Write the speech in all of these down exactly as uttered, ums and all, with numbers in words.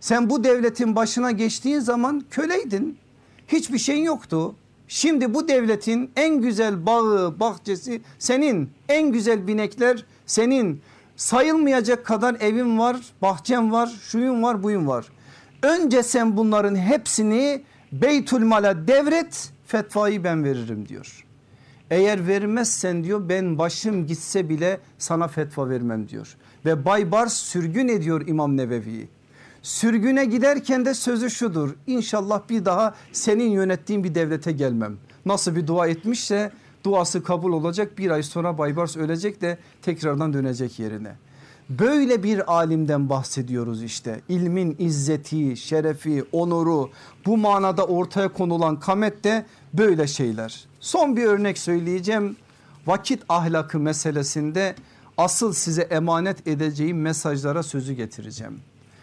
Sen bu devletin başına geçtiğin zaman köleydin. Hiçbir şeyin yoktu. Şimdi bu devletin en güzel bağı, bahçesi senin. En güzel binekler senin. Sayılmayacak kadar evin var, bahçen var, şuyun var, buyun var. Önce sen bunların hepsini Beytülmal'a devret, fetvayı ben veririm diyor. Eğer vermezsen diyor ben başım gitse bile sana fetva vermem diyor. Ve Baybars sürgün ediyor İmam Nevevi'yi. Sürgüne giderken de sözü şudur: İnşallah bir daha senin yönettiğin bir devlete gelmem. Nasıl bir dua etmişse duası kabul olacak, bir ay sonra Baybars ölecek de tekrardan dönecek yerine. Böyle bir alimden bahsediyoruz işte. İlmin izzeti, şerefi, onuru, bu manada ortaya konulan kamet de böyle şeyler. Son bir örnek söyleyeceğim. Vakit ahlakı meselesinde asıl size emanet edeceğim mesajlara sözü getireceğim.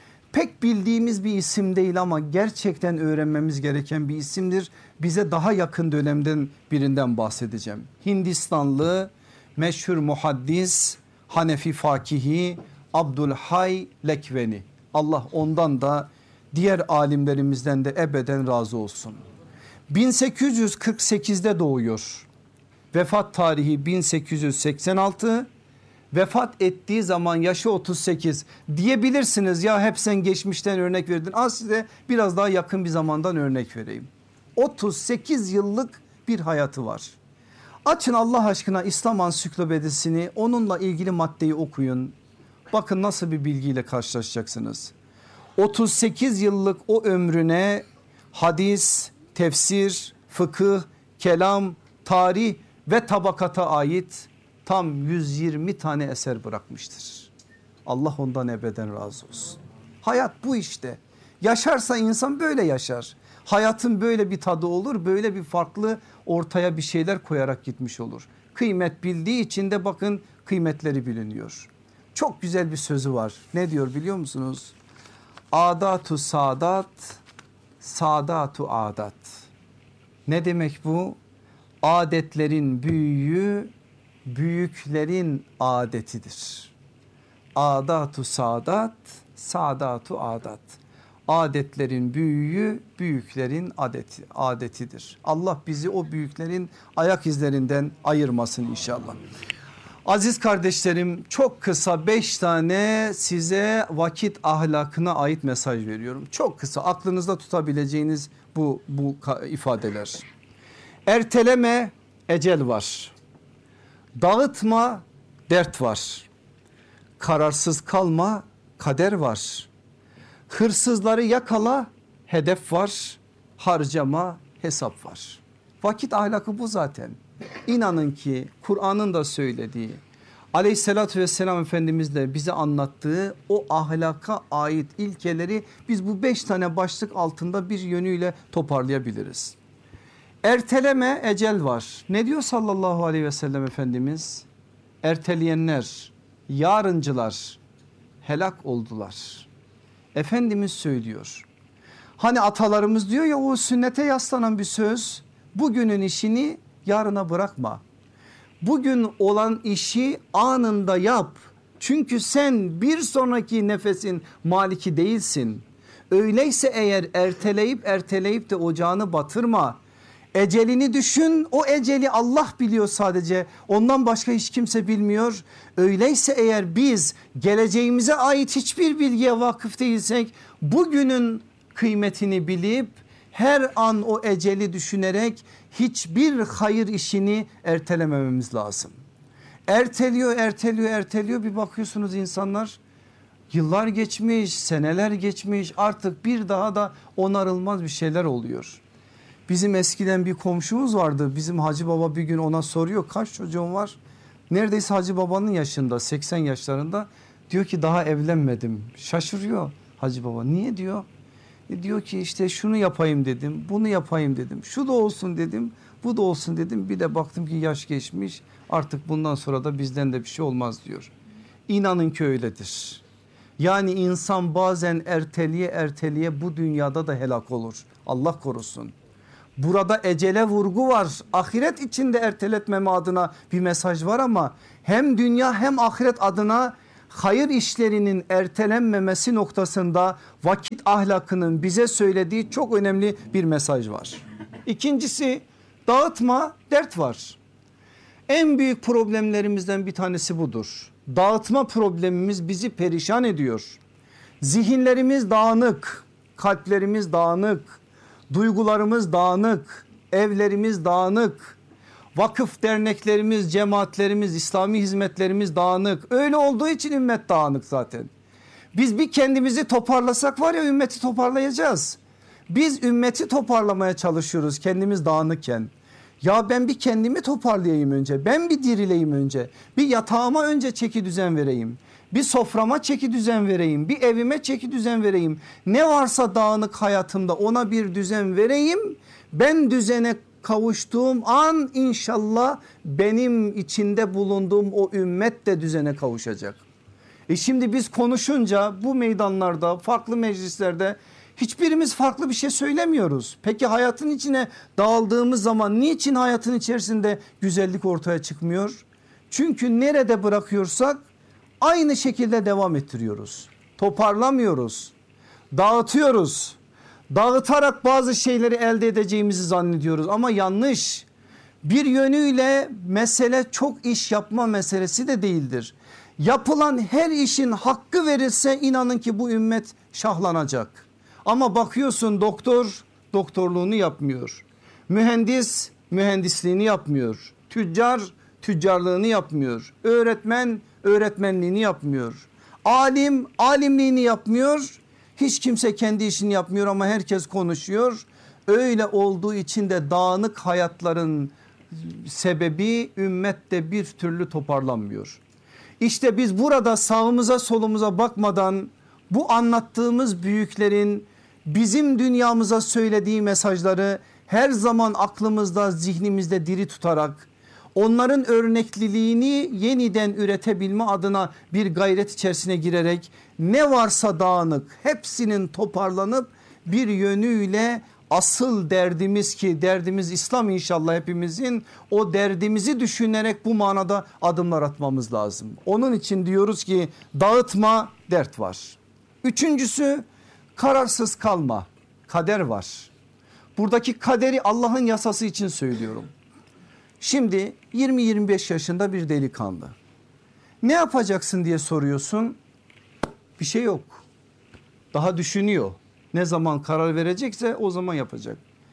Pek bildiğimiz bir isim değil ama gerçekten öğrenmemiz gereken bir isimdir. Bize daha yakın dönemden birinden bahsedeceğim. Hindistanlı meşhur muhaddis, Hanefi fakihi Abdülhay Lekveni. Allah ondan da diğer alimlerimizden de ebeden razı olsun. bin sekiz yüz kırk sekizde doğuyor. Vefat tarihi bin sekiz yüz seksen altı. Vefat ettiği zaman yaşı otuz sekiz. Diyebilirsiniz ya hep sen geçmişten örnek verdin. Az size biraz daha yakın bir zamandan örnek vereyim. otuz sekiz yıllık bir hayatı var. Açın Allah aşkına İslam Ansiklopedisini, onunla ilgili maddeyi okuyun. Bakın nasıl bir bilgiyle karşılaşacaksınız. otuz sekiz yıllık o ömrüne hadis, tefsir, fıkıh, kelam, tarih ve tabakata ait tam yüz yirmi tane eser bırakmıştır. Allah ondan ebeden razı olsun. Hayat bu işte. Yaşarsa insan böyle yaşar. Hayatın böyle bir tadı olur, böyle bir farklı ortaya bir şeyler koyarak gitmiş olur. Kıymet bildiği için de bakın kıymetleri biliniyor. Çok güzel bir sözü var. Ne diyor biliyor musunuz? Adatu sadat, sadatu adat. Ne demek bu? Adetlerin büyüğü büyüklerin adetidir. Adatu sadat, sadatu adat. Adetlerin büyüğü büyüklerin adeti, adetidir. Allah bizi o büyüklerin ayak izlerinden ayırmasın inşallah. Aziz kardeşlerim, çok kısa beş tane size vakit ahlakına ait mesaj veriyorum. Çok kısa, aklınızda tutabileceğiniz bu, bu ifadeler. Erteleme, ecel var. Dağıtma, dert var. Kararsız kalma, kader var. Hırsızları yakala, hedef var. Harcama, hesap var. Vakit ahlakı bu zaten. İnanın ki Kur'an'ın da söylediği, aleyhissalatü vesselam Efendimiz de bize anlattığı o ahlaka ait ilkeleri biz bu beş tane başlık altında bir yönüyle toparlayabiliriz. Erteleme, ecel var. Ne diyor sallallahu aleyhi ve sellem Efendimiz? Erteleyenler, yarıncılar helak oldular. Efendimiz söylüyor. Hani atalarımız diyor ya, o sünnete yaslanan bir söz. Bugünün işini yarına bırakma. Bugün olan işi anında yap. Çünkü sen bir sonraki nefesin maliki değilsin. Öyleyse eğer erteleyip erteleyip de ocağını batırma. Ecelini düşün, o eceli Allah biliyor sadece, ondan başka hiç kimse bilmiyor. Öyleyse eğer biz geleceğimize ait hiçbir bilgiye vakıf değilsek, bugünün kıymetini bilip her an o eceli düşünerek hiçbir hayır işini ertelemememiz lazım. Erteliyor erteliyor erteliyor, bir bakıyorsunuz insanlar yıllar geçmiş, seneler geçmiş, artık bir daha da onarılmaz bir şeyler oluyor. Bizim eskiden bir komşumuz vardı, bizim Hacı Baba bir gün ona soruyor, kaç çocuğun var? Neredeyse Hacı Baba'nın yaşında, seksen yaşlarında. Diyor ki daha evlenmedim. Şaşırıyor Hacı Baba, niye diyor? E diyor ki işte şunu yapayım dedim, bunu yapayım dedim, şu da olsun dedim, bu da olsun dedim, bir de baktım ki yaş geçmiş, artık bundan sonra da bizden de bir şey olmaz diyor. İnanın ki öyledir. Yani insan bazen erteliye erteliye bu dünyada da helak olur. Allah korusun. Burada ecele vurgu var. Ahiret içinde erteletmeme adına bir mesaj var ama hem dünya hem ahiret adına hayır işlerinin ertelenmemesi noktasında vakit ahlakının bize söylediği çok önemli bir mesaj var. İkincisi, dağıtma, dert var. En büyük problemlerimizden bir tanesi budur. Dağıtma problemimiz bizi perişan ediyor. Zihinlerimiz dağınık, kalplerimiz dağınık, duygularımız dağınık, evlerimiz dağınık, vakıf derneklerimiz, cemaatlerimiz, İslami hizmetlerimiz dağınık. Öyle olduğu için ümmet dağınık zaten. Biz bir kendimizi toparlasak var ya, ümmeti toparlayacağız. Biz ümmeti toparlamaya çalışıyoruz kendimiz dağınıkken. Ya ben bir kendimi toparlayayım önce, ben bir dirileyim önce, bir yatağıma önce çeki düzen vereyim, bir soframa çeki düzen vereyim, bir evime çeki düzen vereyim. Ne varsa dağınık hayatımda ona bir düzen vereyim. Ben düzene kavuştuğum an inşallah benim içinde bulunduğum o ümmet de düzene kavuşacak. E şimdi biz konuşunca bu meydanlarda, farklı meclislerde hiçbirimiz farklı bir şey söylemiyoruz. Peki hayatın içine dağıldığımız zaman niçin hayatın içerisinde güzellik ortaya çıkmıyor? Çünkü nerede bırakıyorsak aynı şekilde devam ettiriyoruz. Toparlamıyoruz, dağıtıyoruz. Dağıtarak bazı şeyleri elde edeceğimizi zannediyoruz ama yanlış. Bir yönüyle mesele çok iş yapma meselesi de değildir. Yapılan her işin hakkı verilse inanın ki bu ümmet şahlanacak. Ama bakıyorsun doktor doktorluğunu yapmıyor. Mühendis mühendisliğini yapmıyor. Tüccar tüccarlığını yapmıyor. Öğretmen öğretmenliğini yapmıyor. Alim alimliğini yapmıyor. Hiç kimse kendi işini yapmıyor ama herkes konuşuyor. Öyle olduğu için de dağınık hayatların sebebi ümmette bir türlü toparlanmıyor. İşte biz burada sağımıza solumuza bakmadan bu anlattığımız büyüklerin bizim dünyamıza söylediği mesajları her zaman aklımızda, zihnimizde diri tutarak onların örnekliliğini yeniden üretebilme adına bir gayret içerisine girerek ne varsa dağınık hepsinin toparlanıp bir yönüyle asıl derdimiz ki derdimiz İslam inşallah hepimizin, o derdimizi düşünerek bu manada adımlar atmamız lazım. Onun için diyoruz ki dağıtma, dert var. Üçüncüsü kararsız kalma, kader var. Buradaki kaderi Allah'ın yasası için söylüyorum. Şimdi yirmi yirmi beş yaşında bir delikanlı. Ne yapacaksın diye soruyorsun. Bir şey yok. Daha düşünüyor. Ne zaman karar verecekse o zaman yapacak.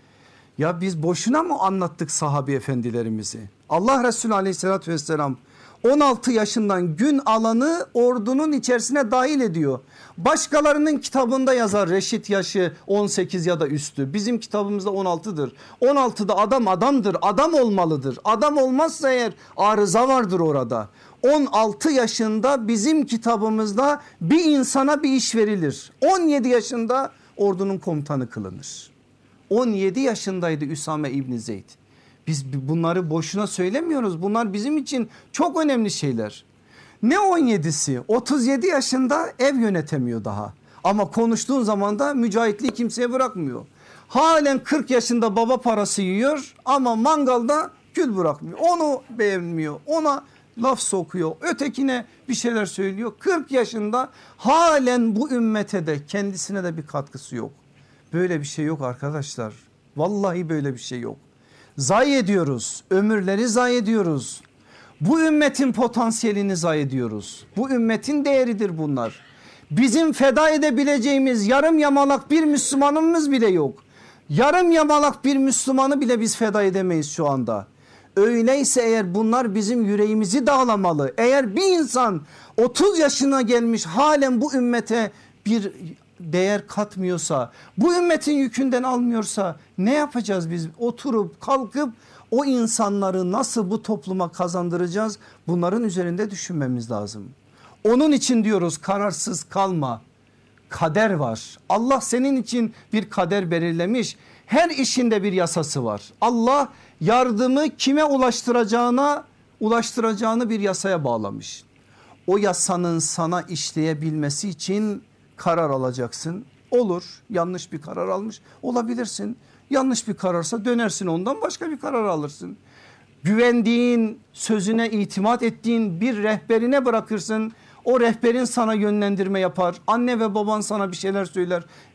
Ya biz boşuna mı anlattık sahabe efendilerimizi? Allah Resulü aleyhissalatü vesselam on altı yaşından gün alanı ordunun içerisine dahil ediyor. Başkalarının kitabında yazar reşit yaşı on sekiz ya da üstü. Bizim kitabımızda on altıdır. on altıda adam adamdır, adam olmalıdır. Adam olmazsa eğer arıza vardır orada. on altı yaşında bizim kitabımızda bir insana bir iş verilir. on yedi yaşında ordunun komutanı kılınır. on yedi yaşındaydı Üsame İbni Zeyd. Biz bunları boşuna söylemiyoruz. Bunlar bizim için çok önemli şeyler. Ne on yedisi? otuz yedi yaşında ev yönetemiyor daha. Ama konuştuğun zaman da mücahitliği kimseye bırakmıyor. Halen kırk yaşında baba parası yiyor ama mangalda kül bırakmıyor. Onu beğenmiyor. Ona laf sokuyor. Ötekine bir şeyler söylüyor. kırk yaşında halen bu ümmete de kendisine de bir katkısı yok. Böyle bir şey yok arkadaşlar. Vallahi böyle bir şey yok. Zayi ediyoruz. Ömürleri zayi ediyoruz. Bu ümmetin potansiyelini zayi ediyoruz. Bu ümmetin değeridir bunlar. Bizim feda edebileceğimiz yarım yamalak bir Müslümanımız bile yok. Yarım yamalak bir Müslümanı bile biz feda edemeyiz şu anda. Öyleyse eğer bunlar bizim yüreğimizi dağlamalı. Eğer bir insan otuz yaşına gelmiş halen bu ümmete bir değer katmıyorsa, bu ümmetin yükünden almıyorsa ne yapacağız biz? Oturup kalkıp o insanları nasıl bu topluma kazandıracağız? Bunların üzerinde düşünmemiz lazım. Onun için diyoruz kararsız kalma. Kader var. Allah senin için bir kader belirlemiş. Her işinde bir yasası var. Allah yardımı kime ulaştıracağına ulaştıracağını bir yasaya bağlamış. O yasanın sana işleyebilmesi için karar alacaksın. Olur, yanlış bir karar almış olabilirsin. Yanlış bir kararsa dönersin, ondan başka bir karar alırsın. Güvendiğin, sözüne itimat ettiğin bir rehberine bırakırsın. O rehberin sana yönlendirme yapar. Anne ve baban sana bir şeyler söyler.